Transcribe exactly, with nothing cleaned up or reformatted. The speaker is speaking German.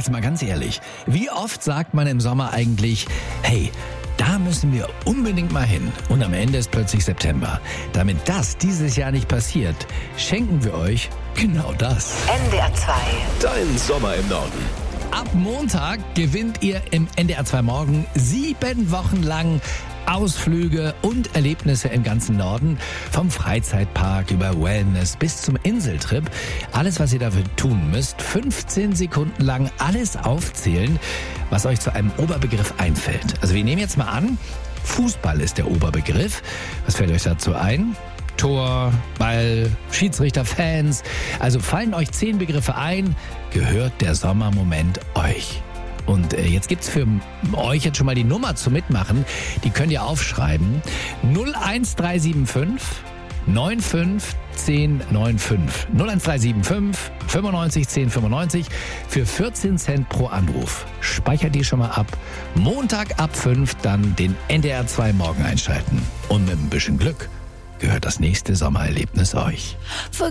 Jetzt mal ganz ehrlich, wie oft sagt man im Sommer eigentlich, hey, da müssen wir unbedingt mal hin. Und am Ende ist plötzlich September. Damit das dieses Jahr nicht passiert, schenken wir euch genau das. N D R zwei. Dein Sommer im Norden. Ab Montag gewinnt ihr im N D R zwei Morgen sieben Wochen lang Ausflüge und Erlebnisse im ganzen Norden. Vom Freizeitpark über Wellness bis zum Inseltrip. Alles, was ihr dafür tun müsst, fünfzehn Sekunden lang alles aufzählen, was euch zu einem Oberbegriff einfällt. Also wir nehmen jetzt mal an, Fußball ist der Oberbegriff. Was fällt euch dazu ein? Tor, Ball, Schiedsrichter, Fans. Also fallen euch zehn Begriffe ein, gehört der Sommermoment euch. Und äh, jetzt gibt's für euch jetzt schon mal die Nummer zum Mitmachen. Die könnt ihr aufschreiben. null eins drei sieben fünf neun fünf zehn neun fünf. null eins drei sieben fünf fünfundneunzig zehn fünfundneunzig für vierzehn Cent pro Anruf. Speichert die schon mal ab. Montag ab fünf dann den N D R zwei Morgen einschalten. Und mit ein bisschen Glück gehört das nächste Sommererlebnis euch.